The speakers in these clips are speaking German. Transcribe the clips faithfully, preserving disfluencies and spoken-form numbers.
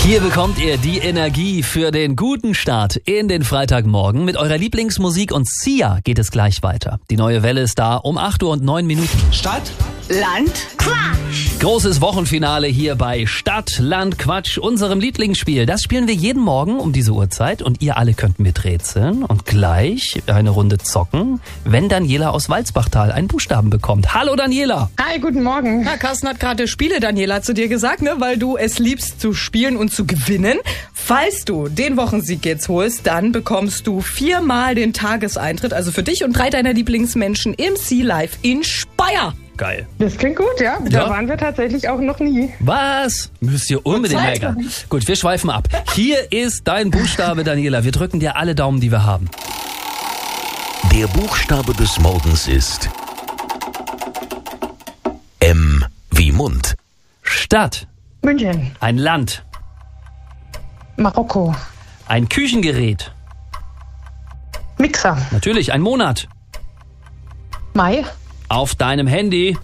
Hier bekommt ihr die Energie für den guten Start in den Freitagmorgen. Mit eurer Lieblingsmusik und Sia geht es gleich weiter. Die neue Welle ist da um acht Uhr und neun Minuten. Stadt, Land, Quatsch. Großes Wochenfinale hier bei Stadt, Land, Quatsch, unserem Lieblingsspiel. Das spielen wir jeden Morgen um diese Uhrzeit und ihr alle könnt miträtseln und gleich eine Runde zocken, wenn Daniela aus Walzbachtal einen Buchstaben bekommt. Hallo Daniela! Hi, guten Morgen. Na, Carsten hat gerade Spiele, Daniela, zu dir gesagt, ne, weil du es liebst zu spielen und zu gewinnen. Falls du den Wochensieg jetzt holst, dann bekommst du viermal den Tageseintritt, also für dich und drei deiner Lieblingsmenschen im Sea Life in Speyer. Geil. Das klingt gut, ja. Ja. Da waren wir tatsächlich auch noch nie. Was? Müsst ihr unbedingt Zeit. meckern. Gut, wir schweifen ab. Hier ist dein Buchstabe, Daniela. Wir drücken dir alle Daumen, die wir haben. Der Buchstabe des Morgens ist M wie Mund. Stadt. München, Ein Land. Marokko, Ein Küchengerät. Mixer, Natürlich ein Monat. Mai, Auf deinem Handy.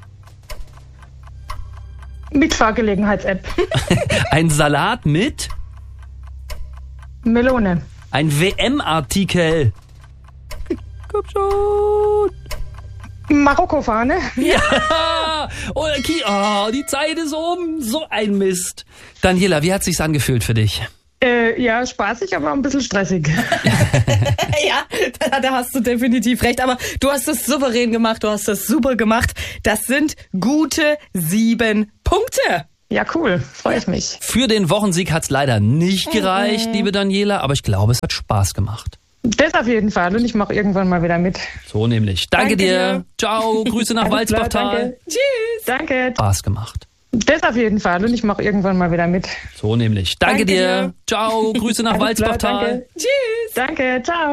Mitfahrgelegenheits-App, Ein Salat mit. Melone, Ein W M-Artikel. Komm schon. Marokko-Fahne, Ja! Oh, okay. Oh, die Zeit ist um. So ein Mist. Daniela, wie hat sich's angefühlt für dich? äh, ja, spaßig, aber ein bisschen stressig. Ja, da, da hast du definitiv recht. Aber du hast es souverän gemacht, du hast es super gemacht. Das sind gute sieben Punkte. Ja, cool, freue ich mich. Für den Wochensieg hat's leider nicht gereicht, liebe Daniela, aber ich glaube, es hat Spaß gemacht. Das auf jeden Fall und ich mache irgendwann mal wieder mit. So nämlich. Danke, Danke dir. dir. Ciao. Grüße nach Alles klar, Walzbachtal. danke. Tschüss. Danke. Spaß gemacht. Das auf jeden Fall und ich mache irgendwann mal wieder mit. So nämlich. Danke, Danke dir. dir. Ciao. Grüße nach Alles klar, Walzbachtal. danke. Tschüss. Danke, ciao.